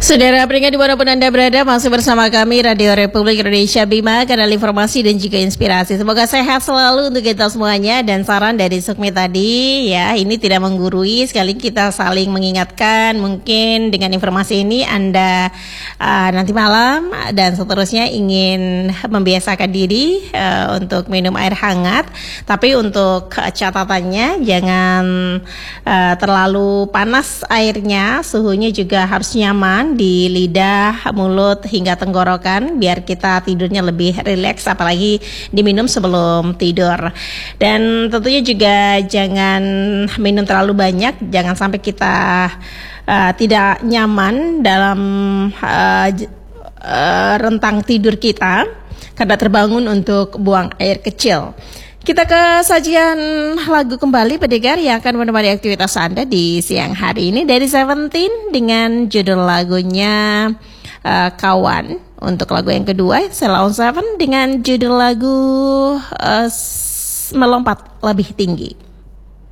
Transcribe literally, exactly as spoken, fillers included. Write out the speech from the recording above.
Saudara pendengar dimanapun Anda berada, masih bersama kami Radio Republik Indonesia Bima, kanal informasi dan juga inspirasi. Semoga sehat selalu untuk kita semuanya. Dan saran dari Sukmi tadi, ya ini tidak menggurui, sekali kita saling mengingatkan. Mungkin dengan informasi ini Anda uh, nanti malam dan seterusnya ingin membiasakan diri uh, untuk minum air hangat. Tapi untuk uh, catatannya jangan uh, terlalu panas airnya, suhunya juga harus nyaman di lidah, mulut hingga tenggorokan biar kita tidurnya lebih rileks, apalagi diminum sebelum tidur. Dan tentunya juga jangan minum terlalu banyak, jangan sampai kita uh, tidak nyaman dalam uh, uh, rentang tidur kita karena terbangun untuk buang air kecil. Kita ke sajian lagu kembali pendengar yang akan menemani aktivitas Anda di siang hari ini dari Seventeen dengan judul lagunya uh, Kawan. Untuk lagu yang kedua Sheila on Seven dengan judul lagu uh, Melompat Lebih Tinggi.